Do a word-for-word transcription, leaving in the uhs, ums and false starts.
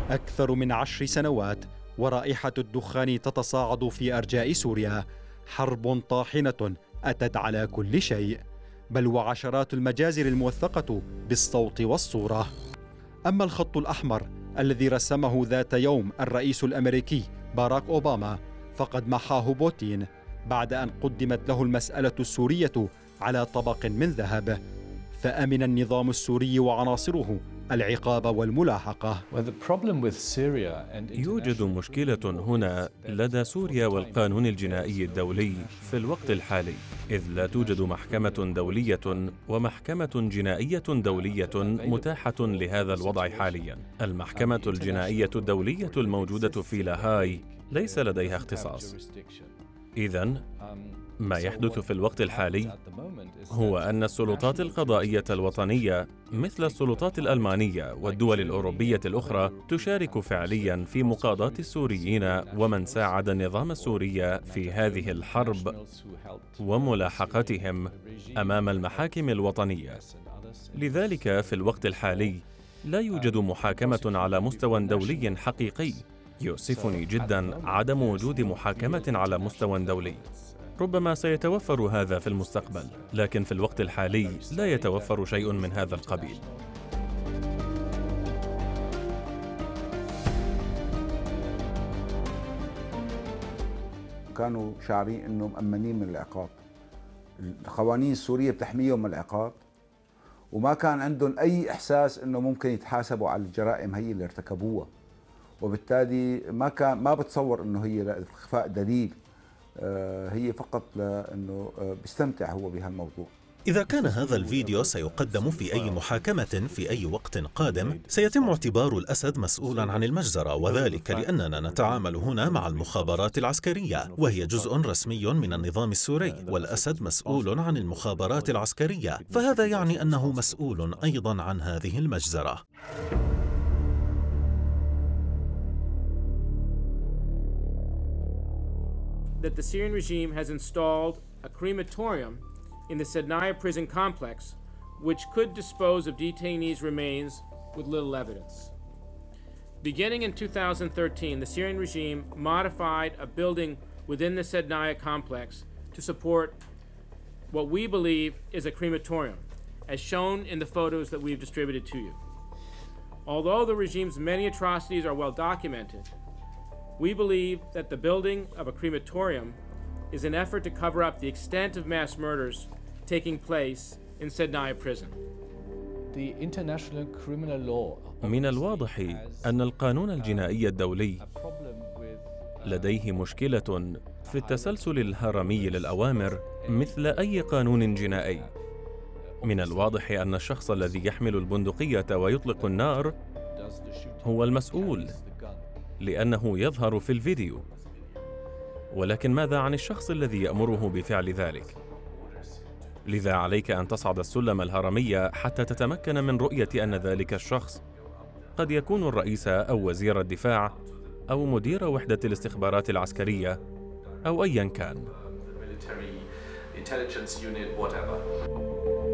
أكثر من عشر سنوات ورائحة الدخان تتصاعد في أرجاء سوريا. حرب طاحنة أتت على كل شيء، بل وعشرات المجازر الموثقة بالصوت والصورة. أما الخط الأحمر الذي رسمه ذات يوم الرئيس الأمريكي باراك أوباما فقد محاه بوتين بعد أن قدمت له المسألة السورية على طبق من ذهب، فأمن النظام السوري وعناصره العقاب والملاحقة. يوجد مشكلة هنا لدى سوريا والقانون الجنائي الدولي في الوقت الحالي، إذ لا توجد محكمة دولية ومحكمة جنائية دولية متاحة لهذا الوضع حاليا. المحكمة الجنائية الدولية الموجودة في لاهاي ليس لديها اختصاص. إذن ما يحدث في الوقت الحالي هو أن السلطات القضائية الوطنية مثل السلطات الألمانية والدول الأوروبية الأخرى تشارك فعليا في مقاضاة السوريين ومن ساعد النظام السوري في هذه الحرب وملاحقتهم أمام المحاكم الوطنية. لذلك في الوقت الحالي لا يوجد محاكمة على مستوى دولي حقيقي. يؤسفني جدا عدم وجود محاكمة على مستوى دولي. ربما سيتوفر هذا في المستقبل، لكن في الوقت الحالي لا يتوفر شيء من هذا القبيل. كانوا شاعرين انهم مأمنين من العقاب. القوانين السورية بتحميهم من العقاب، وما كان عندهم اي احساس انه ممكن يتحاسبوا على الجرائم هي اللي ارتكبوها، وبالتالي ما كان ما بتصور انه هي لاخفاء دليل، هي فقط لأنه بيستمتع هو بهالموضوع. إذا كان هذا الفيديو سيقدم في أي محاكمة في أي وقت قادم، سيتم اعتبار الأسد مسؤولا عن المجزرة، وذلك لأننا نتعامل هنا مع المخابرات العسكرية، وهي جزء رسمي من النظام السوري، والأسد مسؤول عن المخابرات العسكرية، فهذا يعني أنه مسؤول أيضا عن هذه المجزرة. That the Syrian regime has installed a crematorium in the Sednaya prison complex, which could dispose of detainees' remains with little evidence. Beginning in two thousand thirteen, the Syrian regime modified a building within the Sednaya complex to support what we believe is a crematorium, as shown in the photos that we've distributed to you. Although the regime's many atrocities are well documented, we believe that the building of a crematorium is an effort to cover up the extent of mass murders taking place in Sednaya prison. The international criminal law من الواضح أن القانون الجنائي الدولي لديه مشكلة في التسلسل الهرمي للأوامر مثل أي قانون جنائي. من الواضح أن الشخص الذي يحمل البندقية ويطلق النار هو المسؤول لأنه يظهر في الفيديو، ولكن ماذا عن الشخص الذي يأمره بفعل ذلك؟ لذا عليك أن تصعد السلم الهرمي حتى تتمكن من رؤية أن ذلك الشخص قد يكون الرئيس أو وزير الدفاع أو مدير وحدة الاستخبارات العسكرية أو أيا كان.